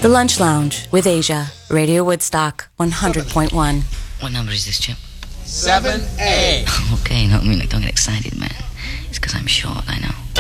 The Lunch Lounge with Asia. Radio Woodstock 100.1. What number is this, Chip? 7A. Okay, no, I mean, like, don't get excited, man. It's because I'm short, I know.